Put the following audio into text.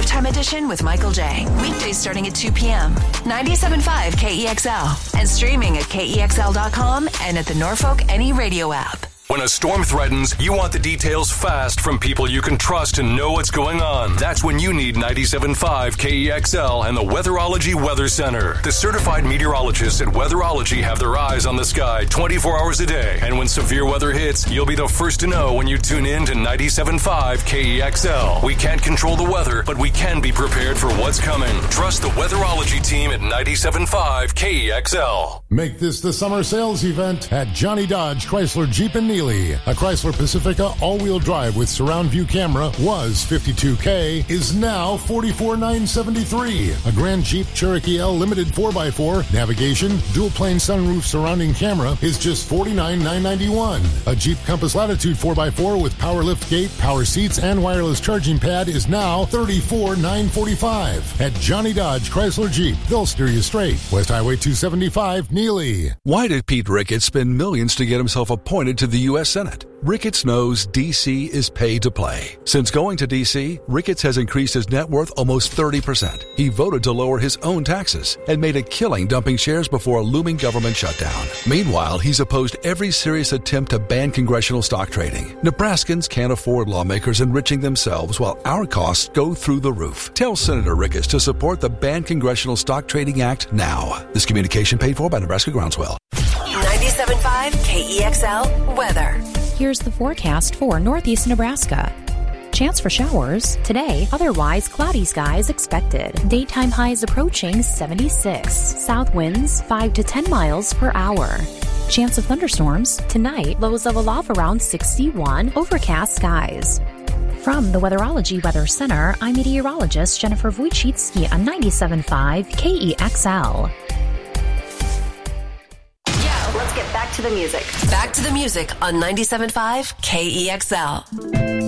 Drive Time Edition with Michael J. Weekdays starting at 2 p.m. 97.5 KEXL. And streaming at KEXL.com and at the Norfolk Any Radio app. When a storm threatens, you want the details fast from people you can trust and know what's going on. That's when you need 97.5 KEXL and the Weatherology Weather Center. The certified meteorologists at Weatherology have their eyes on the sky 24 hours a day. And when severe weather hits, you'll be the first to know when you tune in to 97.5 KEXL. We can't control the weather, but we can be prepared for what's coming. Trust the Weatherology team at 97.5 KEXL. Make this the summer sales event at Johnny Dodge Chrysler Jeep in Neely. A Chrysler Pacifica all-wheel drive with surround view camera was $52K, is now $44,973. A Grand Jeep Cherokee L Limited 4x4, navigation, dual-plane sunroof surrounding camera is just $49,991. A Jeep Compass Latitude 4x4 with power lift gate, power seats, and wireless charging pad is now $34,945. At Johnny Dodge Chrysler Jeep, they'll steer you straight. West Highway 275, Neely. Why did Pete Ricketts spend millions to get himself appointed to the U.S. Senate? Ricketts knows D.C. is pay to play. Since going to D.C., Ricketts has increased his net worth almost 30%. He voted to lower his own taxes and made a killing dumping shares before a looming government shutdown. Meanwhile, he's opposed every serious attempt to ban congressional stock trading. Nebraskans can't afford lawmakers enriching themselves while our costs go through the roof. Tell Senator Ricketts to support the Ban Congressional Stock Trading Act now. This communication paid for by Nebraska Groundswell. 97.5 KEXL weather. Here's the forecast for northeast Nebraska. Chance for showers today, otherwise cloudy skies expected. Daytime highs approaching 76. South winds 5 to 10 miles per hour. Chance of thunderstorms tonight, lows level off around 61. Overcast skies. From the Weatherology Weather Center, I'm meteorologist Jennifer Wojcicki on 97.5 KEXL. Let's get back to the music. Back to the music on 97.5 KEXL.